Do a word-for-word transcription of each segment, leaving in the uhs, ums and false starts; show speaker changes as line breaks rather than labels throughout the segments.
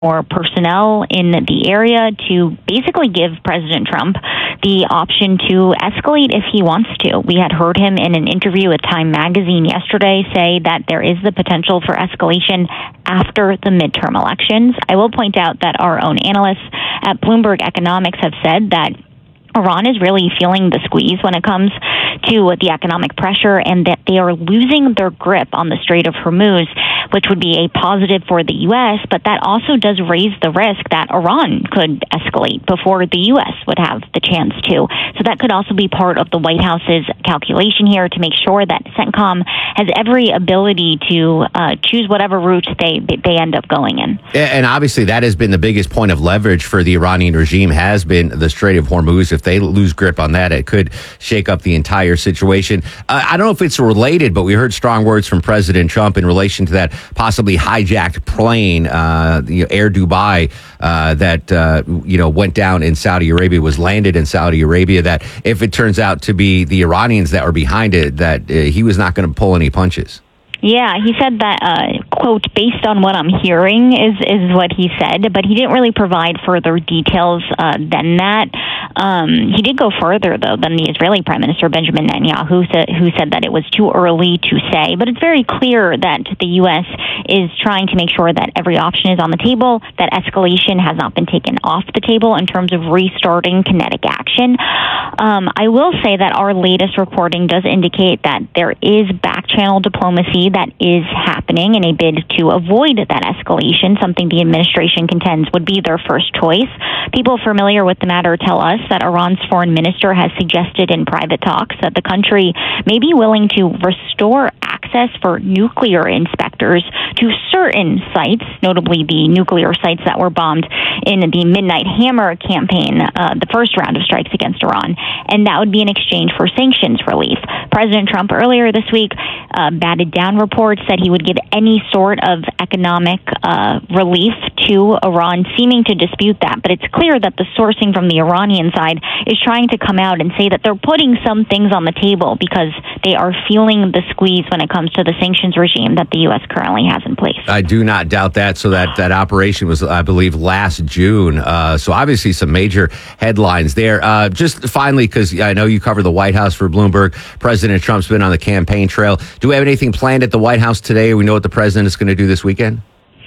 more personnel in the area to basically give President Trump the option to escalate if he wants to. We had heard him in an interview with Time Magazine yesterday say that there is the potential for escalation after the midterm elections. I will point out that our own analysts at Bloomberg Economics have said that Iran is really feeling the squeeze when it comes to the economic pressure, and that they are losing their grip on the Strait of Hormuz, which would be a positive for the U S, but that also does raise the risk that Iran could escalate before the U S would have the chance to. So that could also be part of the White House's calculation here to make sure that CENTCOM has every ability to uh, choose whatever route they, they end up going in.
And obviously that has been the biggest point of leverage for the Iranian regime, has been the Strait of Hormuz. If they lose grip on that, it could shake up the entire situation. Uh, I don't know if it's related, but we heard strong words from President Trump in relation to that possibly hijacked plane, uh, you know, Air Dubai, uh, that, uh, you know, went down in Saudi Arabia, was landed in Saudi Arabia, that if it turns out to be the Iranians that were behind it, that uh, he was not going to pull any punches.
Yeah, he said that, uh, quote, based on what I'm hearing is, is what he said, but he didn't really provide further details uh, than that. Um, he did go further, though, than the Israeli Prime Minister Benjamin Netanyahu, who said, who said that it was too early to say. But it's very clear that the U S is trying to make sure that every option is on the table, that escalation has not been taken off the table in terms of restarting kinetic action. Um, I will say that our latest reporting does indicate that there is back-channel diplomacy that is happening in a bid to avoid that escalation, something the administration contends would be their first choice. People familiar with the matter tell us that Iran's foreign minister has suggested in private talks that the country may be willing to restore access for nuclear inspectors to certain sites, notably the nuclear sites that were bombed in the Midnight Hammer campaign, uh, the first round of strikes against Iran, and that would be in exchange for sanctions relief. President Trump earlier this week uh, batted down reports that he would give any sort of economic uh, relief to Iran, seeming to dispute that. But it's clear that the sourcing from the Iranian side is trying to come out and say that they're putting some things on the table because they are feeling the squeeze when it comes to the sanctions regime that the U S currently has in place.
I do not doubt that. So that, that operation was, I believe, last June. Uh, so obviously some major headlines there. Uh, just finally, because I know you cover the White House for Bloomberg, President Trump's been on the campaign trail. Do we have anything planned at the White House today? We know what the president is going to do this weekend?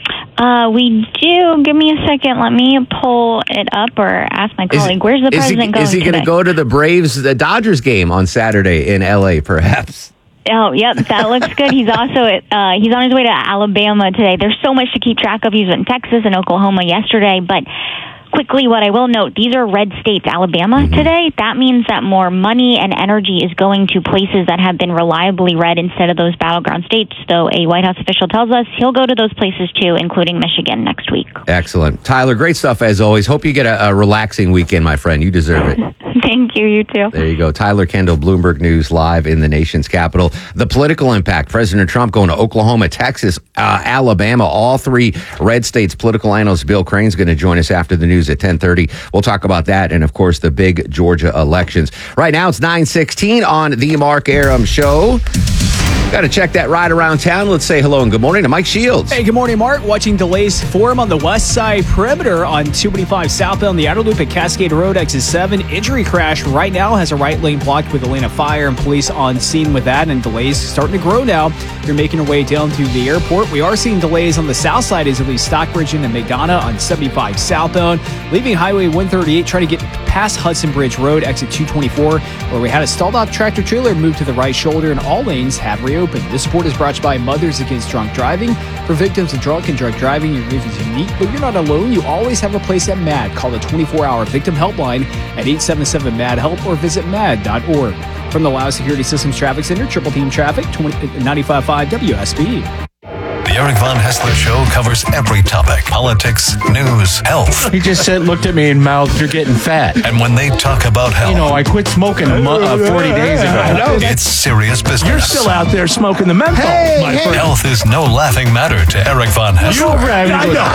Uh, we do. Give me a second. Let me pull it up or ask my colleague. Is, Where's the president
he,
going
Is he going to go to the Braves, the Dodgers game on Saturday in L A, perhaps?
Oh, yep, that looks good. He's also uh, he's on his way to Alabama today. There's so much to keep track of. He was in Texas and Oklahoma yesterday, but quickly, what I will note, these are red states, Alabama mm-hmm. today. That means that more money and energy is going to places that have been reliably red instead of those battleground states. So a White House official tells us he'll go to those places too, including Michigan next week.
Excellent. Tyler, great stuff as always. Hope you get a, a relaxing weekend, my friend. You deserve it.
Thank you. You too.
There you go. Tyler Kendall, Bloomberg News, live in the nation's capital. The political impact. President Trump going to Oklahoma, Texas, uh, Alabama, all three red states. Political analyst Bill Crane's going to join us after the news at ten thirty. We'll talk about that and, of course, the big Georgia elections. Right now, it's nine sixteen on The Mark Arum Show. Got to check that ride around town. Let's say hello and good morning to Mike Shields.
Hey, good morning, Mark. Watching delays form on the west side perimeter on two eighty-five southbound, the outer loop at Cascade Road, exit seven. Injury crash right now has a right lane blocked with Atlanta Fire and police on scene with that, and delays starting to grow now. You're making your way down to the airport. We are seeing delays on the south side as it leaves Stockbridge into Megana on seventy-five southbound. Leaving Highway one thirty-eight, trying to get past Hudson Bridge Road, exit two twenty-four, where we had a stalled out tractor trailer move to the right shoulder, and all lanes have reopened. This report is brought to you by Mothers Against Drunk Driving. For victims of drunk and drug driving, your grief is unique, but you're not alone. You always have a place at MAD. Call the twenty-four hour victim helpline at eight seven seven MAD HELP or visit mad dot org. From the Lao Security Systems Traffic Center, Triple Team Traffic, ninety-five point five W S B.
The Eric Von Haessler Show covers every topic: politics, news, health.
He just said, looked at me and mouthed, "You're getting fat."
And when they talk about health,
you know, I quit smoking a mo- uh, forty days ago.
I know. It's serious business.
You're still out there smoking the menthol,
hey,
my
hey.
friend.
Health is no laughing matter to Eric Von Haessler.
You're right. I know.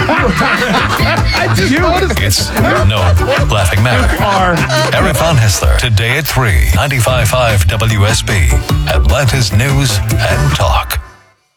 I just you, noticed. It's no laughing matter.
Are.
Eric Von Haessler, today at three, ninety-five point five W S B, Atlanta's News and Talk.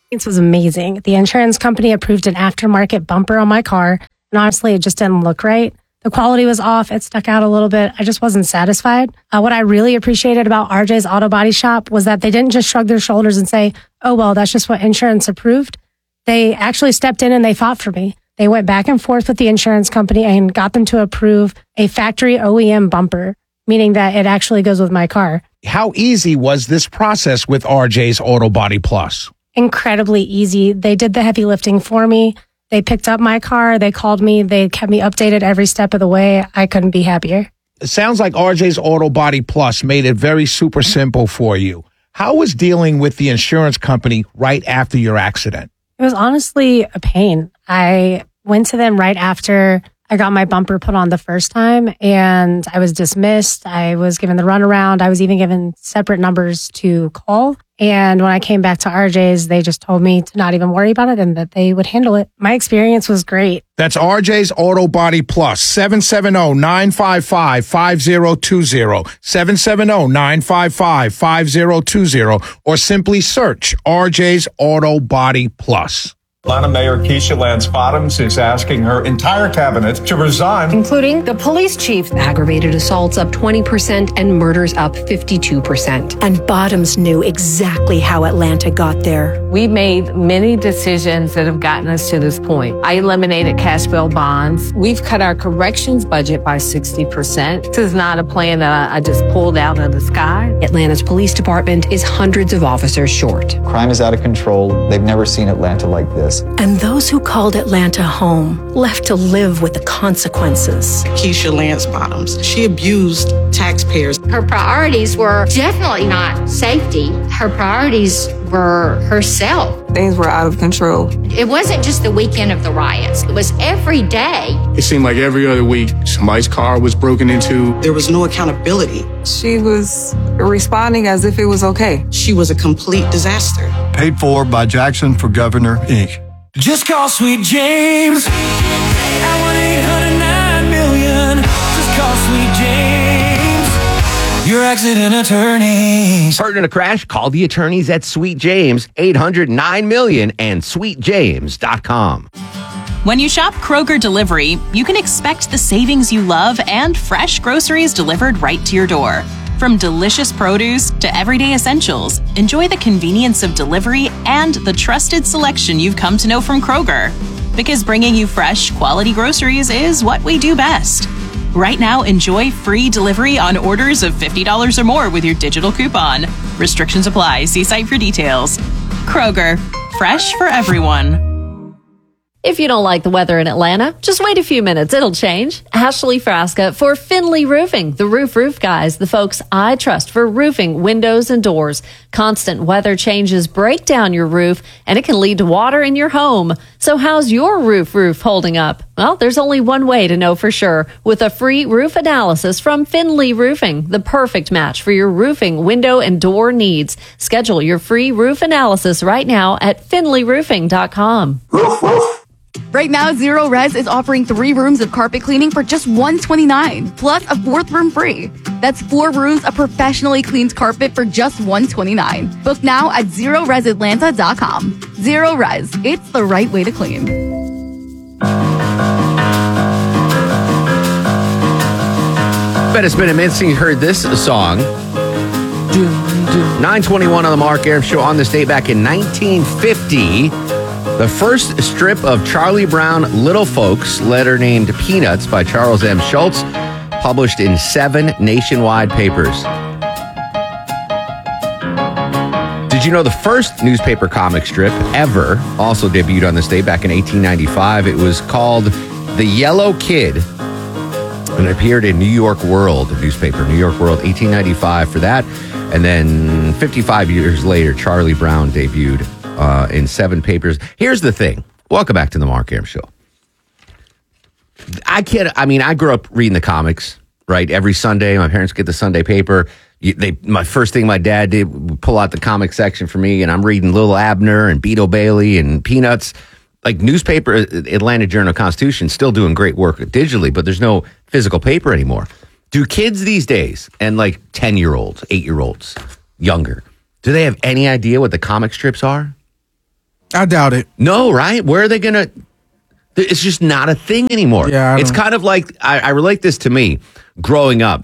It was amazing. The insurance company approved an aftermarket bumper on my car, and honestly, it just didn't look right. The quality was off. It stuck out a little bit. I just wasn't satisfied. Uh, what I really appreciated about R J's Auto Body Shop was that they didn't just shrug their shoulders and say, oh, well, that's just what insurance approved. They actually stepped in and they fought for me. They went back and forth with the insurance company and got them to approve a factory O E M bumper, meaning that it actually goes with my car.
How easy was this process with R J's Auto Body Plus?
Incredibly easy. They did the heavy lifting for me. They picked up my car. They called me. They kept me updated every step of the way. I couldn't be happier.
It sounds like R J's Auto Body Plus made it very super simple for you. How was dealing with the insurance company right after your accident?
It was honestly a pain. I went to them right after I got my bumper put on the first time, and I was dismissed. I was given the runaround. I was even given separate numbers to call. And when I came back to R J's, they just told me to not even worry about it and that they would handle it. My experience was great.
That's R J's Auto Body Plus, seven seven zero, nine five five, five zero two zero, seven seven zero, nine five five, five zero two zero, or simply search R J's Auto Body Plus.
Atlanta Mayor Keisha Lance Bottoms is asking her entire cabinet to resign,
including the police chief. Aggravated assaults up twenty percent and murders up fifty-two percent.
And Bottoms knew exactly how Atlanta got there.
We made many decisions that have gotten us to this point. I eliminated cash bail bonds. We've cut our corrections budget by sixty percent. This is not a plan that I just pulled out of the sky.
Atlanta's police department is hundreds of officers short.
Crime is out of control. They've never seen Atlanta like this.
And those who called Atlanta home left to live with the consequences.
Keisha Lance Bottoms, she abused taxpayers.
Her priorities were definitely not safety. Her priorities were herself.
Things were out of control.
It wasn't just the weekend of the riots. It was every day.
It seemed like every other week, somebody's car was broken into.
There was no accountability.
She was responding as if it was okay.
She was a complete disaster.
Paid for by Jackson for Governor, Incorporated.
Just call Sweet James at one eight hundred nine million. Just call Sweet James, your accident attorneys.
Hurt in a crash? Call the attorneys at Sweet James, eight hundred nine million and sweet james dot com.
When you shop Kroger Delivery, you can expect the savings you love and fresh groceries delivered right to your door. From delicious produce to everyday essentials, enjoy the convenience of delivery and the trusted selection you've come to know from Kroger. Because bringing you fresh, quality groceries is what we do best. Right now, enjoy free delivery on orders of fifty dollars or more with your digital coupon. Restrictions apply. See site for details. Kroger, fresh for everyone.
If you don't like the weather in Atlanta, just wait a few minutes. It'll change. Ashley Frasca for Finley Roofing, the roof roof guys, the folks I trust for roofing, windows, and doors. Constant weather changes break down your roof, and it can lead to water in your home. So how's your roof roof holding up? Well, there's only one way to know for sure. With a free roof analysis from Finley Roofing, the perfect match for your roofing, window, and door needs. Schedule your free roof analysis right now at finley roofing dot com.
Right now, Zero Res is offering three rooms of carpet cleaning for just one hundred twenty-nine dollars, plus a fourth room free. That's four rooms of professionally cleaned carpet for just one hundred twenty-nine dollars. Book now at zero res atlanta dot com. Zero Res, it's the right way to clean.
Bet it's been a minute since you heard this song. nine twenty-one on the Mark Arum Show on this date back in nineteen fifty. The first strip of Charlie Brown Little Folks, letter named Peanuts by Charles M. Schulz, published in seven nationwide papers. Did you know the first newspaper comic strip ever also debuted on this day back in eighteen ninety-five? It was called The Yellow Kid, and it appeared in New York World, a newspaper, New York World, eighteen ninety-five for that. And then fifty-five years later, Charlie Brown debuted Uh, in seven papers. Here's the thing. Welcome back to the Mark Arum Show. I can't, I mean, I grew up reading the comics, right? Every Sunday, my parents get the Sunday paper. You, they, my first thing my dad did, would pull out the comic section for me, and I'm reading Little Abner and Beetle Bailey and Peanuts. Like newspaper, Atlanta Journal-Constitution, still doing great work digitally, but there's no physical paper anymore. Do kids these days, and like ten-year-olds, eight-year-olds, younger, do they have any idea what the comic strips are?
I doubt it.
No, right? Where are they going to? It's just not a thing anymore.
Yeah, I
it's
don't-
kind of like I, I relate this to me growing up,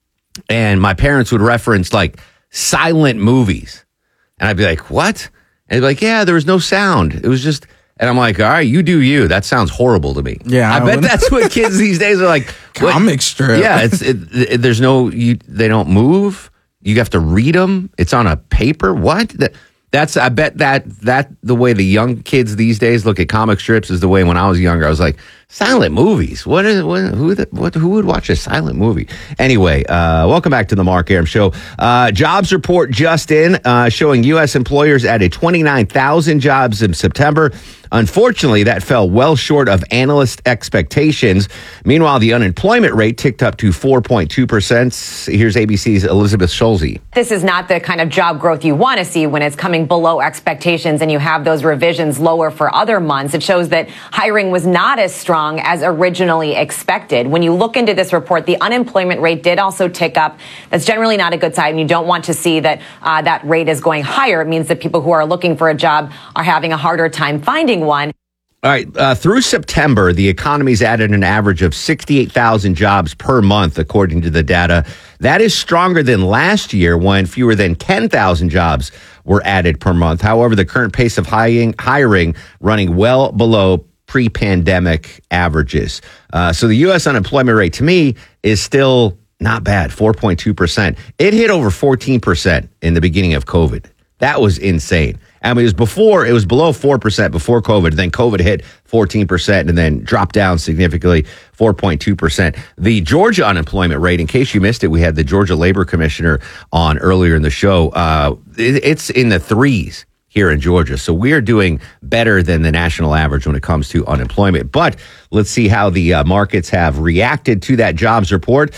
and my parents would reference like silent movies, and I'd be like, "What?" And they'd be like, "Yeah, there was no sound. It was just." And I'm like, "All right, you do you." That sounds horrible to me.
Yeah,
I,
I
bet
wouldn't-
that's what kids these days are like. what-
Comic strip.
Yeah, it's it, it, there's no you. They don't move. You have to read them. It's on a paper. What? That, That's I bet that that the way the young kids these days look at comic strips is the way when I was younger. I was like, silent movies. What is what, who the, what who would watch a silent movie? Anyway, uh, welcome back to the Mark Arum Show. Uh, jobs report just in uh, showing U S employers added twenty-nine thousand jobs in September. Unfortunately, that fell well short of analyst expectations. Meanwhile, the unemployment rate ticked up to four point two percent. Here's A B C's Elizabeth Schulze.
This is not the kind of job growth you want to see when it's coming below expectations and you have those revisions lower for other months. It shows that hiring was not as strong as originally expected. When you look into this report, the unemployment rate did also tick up. That's generally not a good sign. You don't want to see that uh, that rate is going higher. It means that people who are looking for a job are having a harder time finding one.
All right. Uh, through September, the economy's added an average of sixty-eight thousand jobs per month, according to the data. That is stronger than last year when fewer than ten thousand jobs were added per month. However, the current pace of hiring, hiring running well below pre-pandemic averages. Uh, so the U S unemployment rate, to me, is still not bad, four point two percent. It hit over fourteen percent in the beginning of COVID. That was insane. I mean, it was before, it was below four percent before COVID. Then COVID hit fourteen percent and then dropped down significantly, four point two percent. The Georgia unemployment rate, in case you missed it, we had the Georgia Labor Commissioner on earlier in the show. Uh, it, it's in the threes here in Georgia. So we are doing better than the national average when it comes to unemployment. But let's see how the uh, markets have reacted to that jobs report.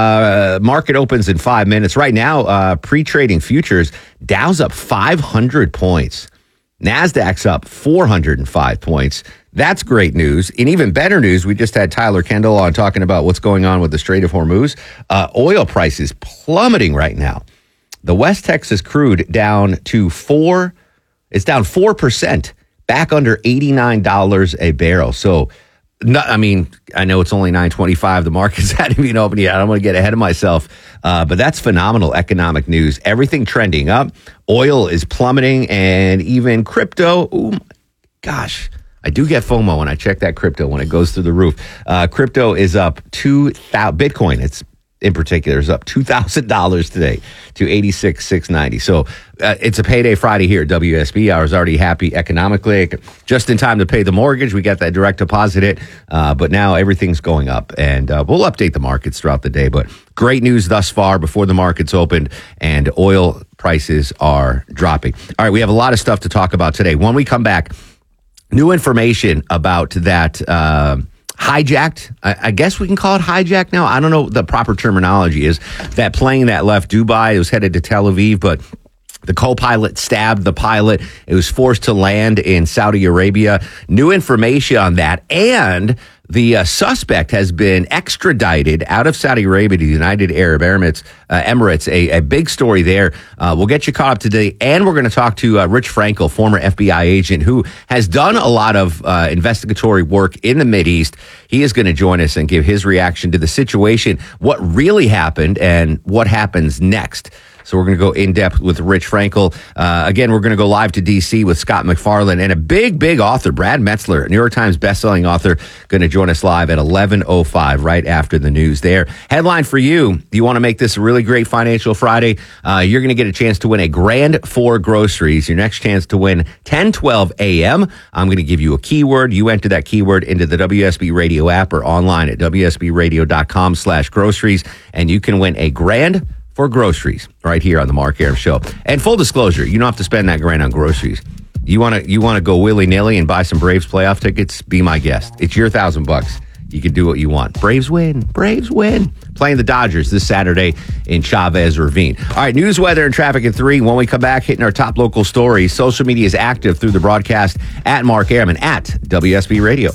Uh, market opens in five minutes. Right now, uh, pre-trading futures, Dow's up five hundred points. NASDAQ's up four hundred five points. That's great news. And even better news, we just had Tyler Kendall on talking about what's going on with the Strait of Hormuz. Uh, oil prices plummeting right now. The West Texas crude down to four It's down four percent, back under eighty-nine dollars a barrel. So, no, I mean, I know it's only nine twenty-five. The market's hadn't even opened yet. I don't want to get ahead of myself. Uh, but that's phenomenal economic news. Everything trending up. Oil is plummeting, and even crypto. Oh, my gosh. I do get FOMO when I check that crypto when it goes through the roof. Uh, crypto is up two thousand. Bitcoin, it's in particular, is up two thousand dollars today to eighty-six thousand six hundred ninety. So uh, it's a payday Friday here at W S B. I was already happy economically, just in time to pay the mortgage. We got that direct deposit hit, uh, but now everything's going up, and uh, we'll update the markets throughout the day. But great news thus far before the markets opened, and oil prices are dropping. All right, we have a lot of stuff to talk about today. When we come back, new information about that uh, hijacked, I, I guess we can call it hijacked now. I don't know what the proper terminology is. That plane that left Dubai, it was headed to Tel Aviv, but the co-pilot stabbed the pilot. It was forced to land in Saudi Arabia. New information on that. And the uh, suspect has been extradited out of Saudi Arabia to the United Arab Emirates. Uh, Emirates, a, a big story there. Uh, we'll get you caught up today. And we're going to talk to uh, Rich Frankel, former F B I agent who has done a lot of uh, investigatory work in the Mideast. He is going to join us and give his reaction to the situation, what really happened and what happens next. So we're going to go in depth with Rich Frankel. Uh, again, we're going to go live to D C with Scott McFarlane and a big, big author, Brad Metzler, New York Times bestselling author, going to join us live at eleven oh five right after the news there. Headline for you. You want to make this a really great financial Friday? Uh, you're going to get a chance to win a grand for groceries. Your next chance to win ten twelve a.m. I'm going to give you a keyword. You enter that keyword into the W S B Radio app or online at W S B radio dot com slash groceries, and you can win a grand for groceries right here on the Mark Arum Show. And full disclosure, you don't have to spend that grand on groceries. You want to you want to go willy-nilly and buy some Braves playoff tickets? Be my guest. It's your thousand bucks. You can do what you want. Braves win. Braves win. Playing the Dodgers this Saturday in Chavez Ravine. All right, news, weather, and traffic in three. When we come back, hitting our top local stories. Social media is active through the broadcast at Mark Arum and at W S B Radio.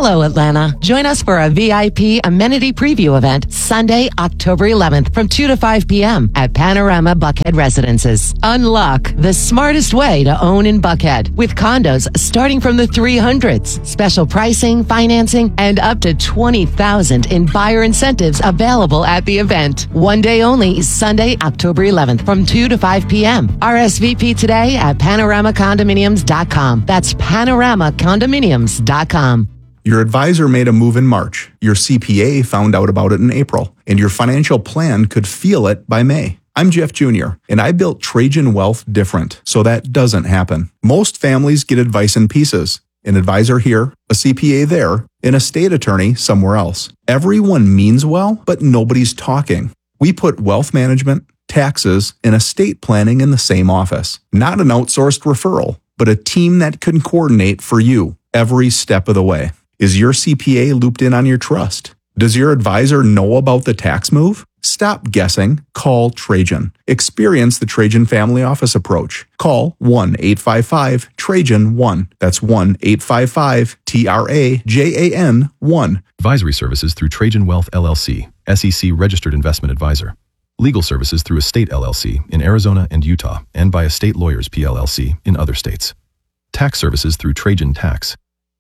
Hello, Atlanta. Join us for a V I P amenity preview event Sunday, October eleventh from two to five p.m. at Panorama Buckhead Residences. Unlock the smartest way to own in Buckhead with condos starting from the three hundreds. Special pricing, financing, and up to twenty thousand dollars in buyer incentives available at the event. One day only, Sunday, October eleventh from two to five p.m. R S V P today at panorama condominiums dot com. That's panorama condominiums dot com.
Your advisor made a move in March. Your C P A found out about it in April, and your financial plan could feel it by May. I'm Jeff Junior, and I built Trajan Wealth different, so that doesn't happen. Most families get advice in pieces. An advisor here, a C P A there, an estate attorney somewhere else. Everyone means well, but nobody's talking. We put wealth management, taxes, and estate planning in the same office. Not an outsourced referral, but a team that can coordinate for you every step of the way. Is your C P A looped in on your trust? Does your advisor know about the tax move? Stop guessing. Call Trajan. Experience the Trajan Family Office approach. Call one eight five five Trajan one. That's one eight five five T R A J A N one.
Advisory services through Trajan Wealth L L C, S E C registered investment advisor. Legal services through Estate L L C in Arizona and Utah, and by Estate Lawyers P L L C in other states. Tax services through Trajan Tax.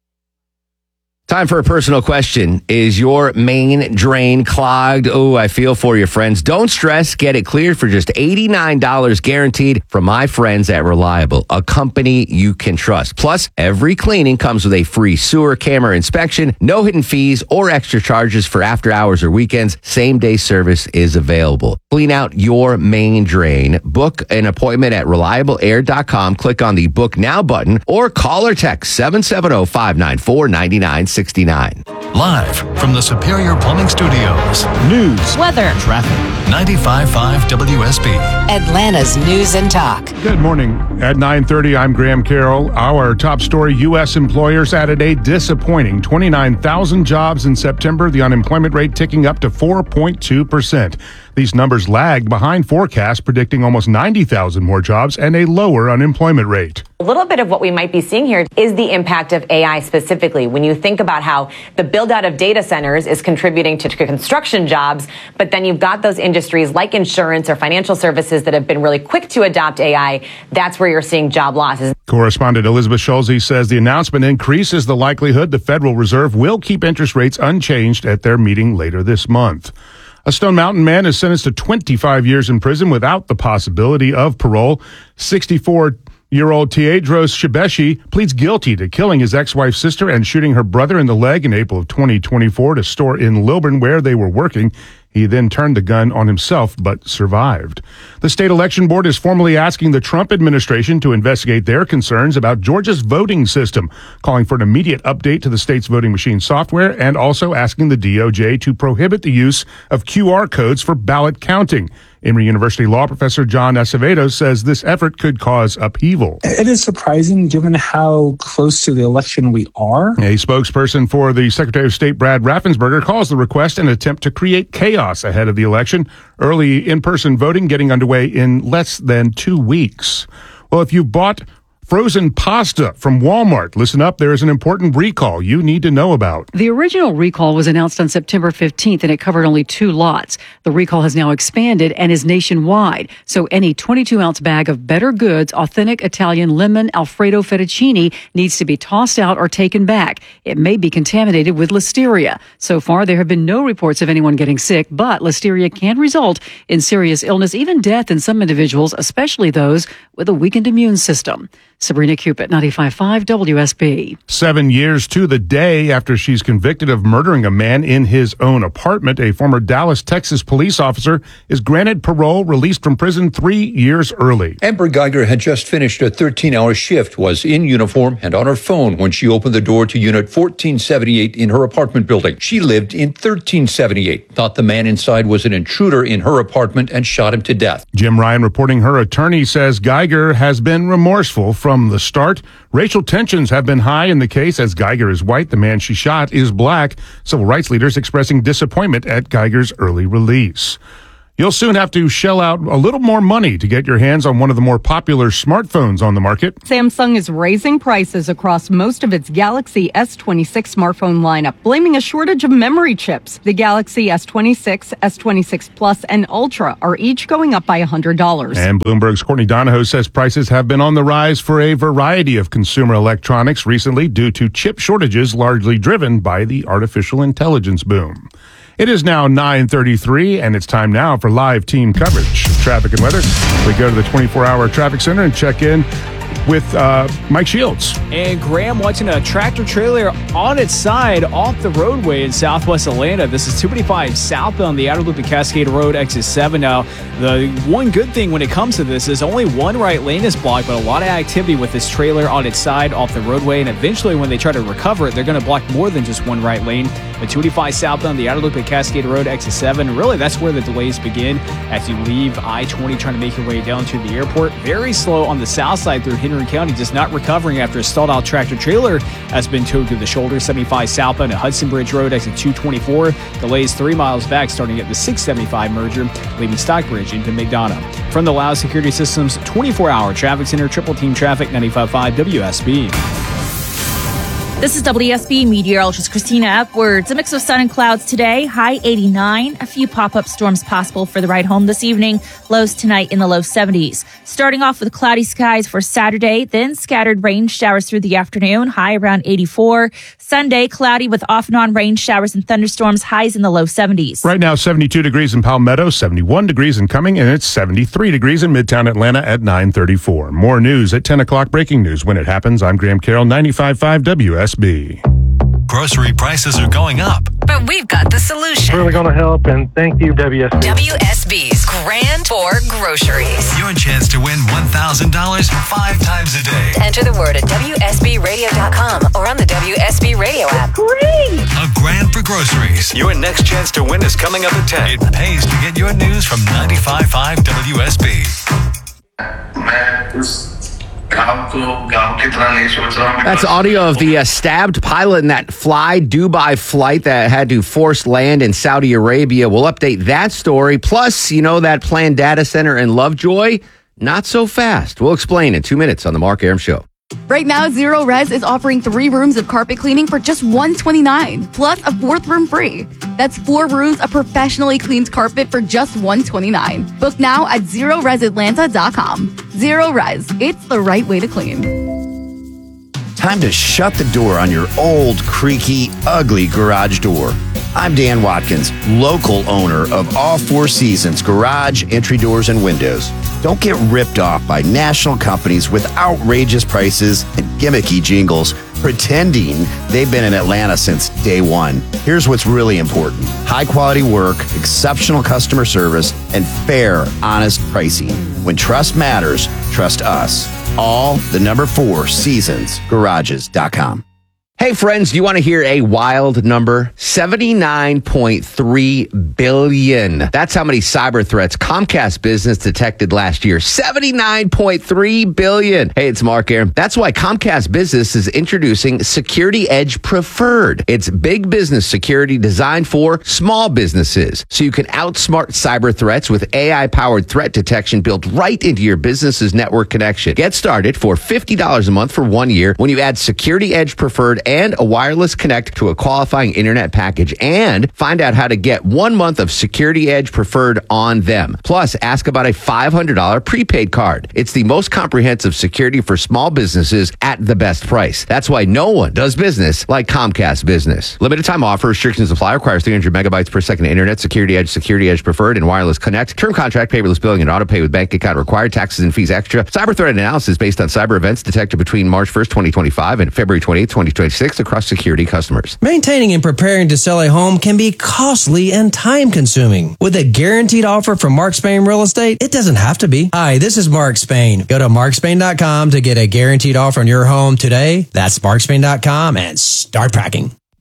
Time for a personal question. Is your main drain clogged? Oh, I feel for you, friends. Don't stress. Get it cleared for just eighty-nine dollars guaranteed from my friends at Reliable, a company you can trust. Plus, every cleaning comes with a free sewer camera inspection, no hidden fees or extra charges for after hours or weekends. Same day service is available. Clean out your main drain. Book an appointment at reliable air dot com. Click on the Book Now button or call or text seven seven zero, five nine four, nine nine six nine.
Live from the Superior Plumbing Studios.
News,
weather,
traffic. ninety-five point five W S B.
Atlanta's News and Talk.
Good morning. At nine thirty, I'm Graham Carroll. Our top story, U S employers added a disappointing twenty-nine thousand jobs in September, the unemployment rate ticking up to four point two percent. These numbers lagged behind forecasts predicting almost ninety thousand more jobs and a lower unemployment rate.
A little bit of what we might be seeing here is the impact of A I specifically. When you think about how the build out of data centers is contributing to construction jobs, but then you've got those industries like insurance or financial services that have been really quick to adopt A I. That's where you're seeing job losses.
Correspondent Elizabeth Schulze says the announcement increases the likelihood the Federal Reserve will keep interest rates unchanged at their meeting later this month. A Stone Mountain man is sentenced to twenty-five years in prison without the possibility of parole. sixty-four-year-old Teodros Shibeshi pleads guilty to killing his ex-wife's sister and shooting her brother in the leg in April of twenty twenty-four at a store in Lilburn where they were working. He then turned the gun on himself, but survived. The state election board is formally asking the Trump administration to investigate their concerns about Georgia's voting system, calling for an immediate update to the state's voting machine software and also asking the D O J to prohibit the use of Q R codes for ballot counting. Emory University law professor John Acevedo says this effort could cause upheaval.
It is surprising given how close to the election we are.
A spokesperson for the Secretary of State Brad Raffensperger calls the request an attempt to create chaos ahead of the election. Early in-person voting getting underway in less than two weeks. Well, if you bought frozen pasta from Walmart, listen up, there is an important recall you need to know about.
The original recall was announced on September fifteenth and it covered only two lots. The recall has now expanded and is nationwide. So any twenty-two ounce bag of Better Goods authentic Italian lemon Alfredo fettuccine needs to be tossed out or taken back. It may be contaminated with listeria. So far, there have been no reports of anyone getting sick, but listeria can result in serious illness, even death in some individuals, especially those with a weakened immune system. Sabrina Cupid, ninety-five point five W S B.
Seven years to the day after she's convicted of murdering a man in his own apartment, a former Dallas, Texas police officer is granted parole, released from prison three years early.
Amber Geiger had just finished a thirteen-hour shift, was in uniform and on her phone when she opened the door to Unit fourteen seventy-eight in her apartment building. She lived in thirteen seventy-eight, thought the man inside was an intruder in her apartment and shot him to death.
Jim Ryan reporting her attorney says Geiger has been remorseful from the start. Racial tensions have been high in the case as Geiger is white. The man she shot is black. Civil rights leaders expressing disappointment at Geiger's early release.
You'll soon have to shell out a little more money to get your hands on one of the more popular smartphones on the market.
Samsung is raising prices across most of its Galaxy S twenty-six smartphone lineup, blaming a shortage of memory chips. The Galaxy S twenty-six, S twenty-six Plus, and Ultra are each going up by one hundred dollars.
And Bloomberg's Courtney Donahoe says prices have been on the rise for a variety of consumer electronics recently due to chip shortages largely driven by the artificial intelligence boom. It is now nine thirty-three, and it's time now for live team coverage of traffic and weather. We go to the twenty-four hour traffic center and check in with uh, Mike Shields.
And Graham watching a tractor trailer on its side off the roadway in southwest Atlanta. This is two eighty-five southbound the outer loop of Cascade Road, exit seven. Now, the one good thing when it comes to this is only one right lane is blocked, but a lot of activity with this trailer on its side off the roadway. And eventually, when they try to recover it, they're going to block more than just one right lane. But two eighty-five southbound the outer loop of Cascade Road, exit seven. Really, that's where the delays begin as you leave I twenty trying to make your way down to the airport. Very slow on the south side through Henry County, just not recovering after a stalled out tractor trailer has been towed to the shoulder. seventy-five southbound at Hudson Bridge Road, exit two twenty-four. Delays three miles back starting at the six seventy-five merger, leaving Stockbridge into McDonough. From the Loud Security Systems twenty-four hour traffic center, Triple Team Traffic, ninety-five point five W S B.
This is W S B meteorologist Christina Upwards. A mix of sun and clouds today, high eighty-nine. A few pop-up storms possible for the ride home this evening. Lows tonight in the low seventies. Starting off with cloudy skies for Saturday, then scattered rain showers through the afternoon, high around eighty-four. Sunday, cloudy with off and on rain showers and thunderstorms, highs in the low seventies.
Right now, seventy-two degrees in Palmetto, seventy-one degrees in Cumming, and it's seventy-three degrees in Midtown Atlanta at nine thirty-four. More news at ten o'clock. Breaking news when it happens. I'm Graham Carroll, ninety-five point five W S B.
Grocery prices are going up.
But we've got the solution.
Really going to help, and thank you, W S B.
W S B's Grand Tour Groceries.
Your chance to win one thousand dollars five times a day.
Enter the word at W S B radio dot com or on the W S B Radio app. Great!
A grand for groceries. Your next chance to win is coming up at ten. It pays to get your news from ninety-five point five W S B.
That's audio of the uh, stabbed pilot in that Fly Dubai flight that had to force land in Saudi Arabia. We'll update that story. Plus, you know that planned data center in Lovejoy? Not so fast. We'll explain in two minutes on the Mark Arum Show.
Right now, Zero Res is offering three rooms of carpet cleaning for just one hundred twenty-nine dollars, plus a fourth room free. That's four rooms of professionally cleaned carpet for just one hundred twenty-nine dollars. Book now at zero res atlanta dot com. Zero Res, it's the right way to clean.
Time to shut the door on your old, creaky, ugly garage door. I'm Dan Watkins, local owner of All Four Seasons Garage, Entry Doors, and Windows. Don't get ripped off by national companies with outrageous prices and gimmicky jingles pretending they've been in Atlanta since day one. Here's what's really important: high quality work, exceptional customer service, and fair, honest pricing. When trust matters, trust us. All the number four seasons garages dot com.
Hey, friends, do you want to hear a wild number? seventy-nine point three billion. That's how many cyber threats Comcast Business detected last year. seventy-nine point three billion. Hey, it's Mark Arum. That's why Comcast Business is introducing Security Edge Preferred. It's big business security designed for small businesses, so you can outsmart cyber threats with A I-powered threat detection built right into your business's network connection. Get started for fifty dollars a month for one year when you add Security Edge Preferred and a wireless connect to a qualifying internet package, and find out how to get one month of Security Edge Preferred on them. Plus, ask about a five hundred dollars prepaid card. It's the most comprehensive security for small businesses at the best price. That's why no one does business like Comcast Business. Limited time offer. Restrictions apply. Requires three hundred megabytes per second internet. Security Edge, Security Edge Preferred, and wireless connect. Term contract, paperless billing, and auto pay with bank account required. Taxes and fees extra. Cyber threat analysis based on cyber events detected between March first, twenty twenty-five and February twenty-eighth, twenty twenty-six across security customers.
Maintaining and preparing to sell a home can be costly and time consuming. With a guaranteed offer from Mark Spain Real Estate, it doesn't have to be. Hi, this is Mark Spain. Go to mark spain dot com to get a guaranteed offer on your home today. That's mark spain dot com and start packing.